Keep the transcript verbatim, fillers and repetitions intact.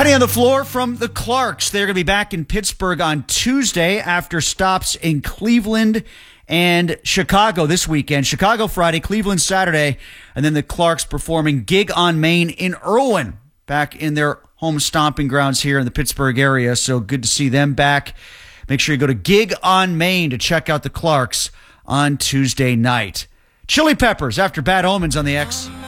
Patty on the floor from the Clarks. They're going to be back in Pittsburgh on Tuesday after stops in Cleveland and Chicago this weekend. Chicago Friday, Cleveland Saturday, and then the Clarks performing Gig on Main in Irwin, back in their home stomping grounds here in the Pittsburgh area. So good to see them back. Make sure you go to Gig on Main to check out the Clarks on Tuesday night. Chili Peppers after Bad Omens on the X.